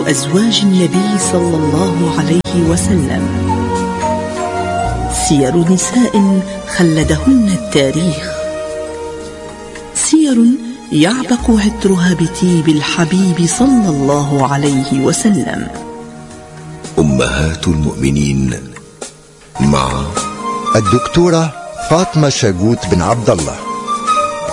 أزواج النبي صلى الله عليه وسلم، سير نساء خلدهن التاريخ، سير يعبق عطرها بطيب الحبيب صلى الله عليه وسلم. أمهات المؤمنين مع الدكتورة فاطمة شاقوت بن عبد الله.